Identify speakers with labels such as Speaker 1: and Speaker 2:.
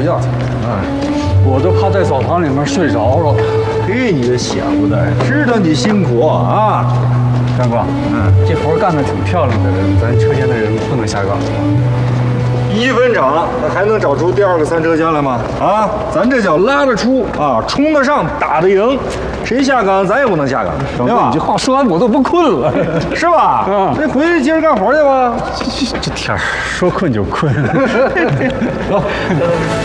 Speaker 1: 觉。我都怕在澡堂里面睡着了。
Speaker 2: 嘿，你个小子，知道你辛苦啊！
Speaker 1: 张哥，这活干得挺漂亮的，咱车间的人不能下岗是吧
Speaker 2: 1分整，那还能找出第2个3车厢来吗？啊，咱这叫拉得出啊，冲得上，打得赢。谁下岗，咱也不能下岗，对吧？
Speaker 1: 你这话说完我都不困了，
Speaker 2: 是吧？那回去接着干活去吧。
Speaker 1: 这天儿说困就困。走。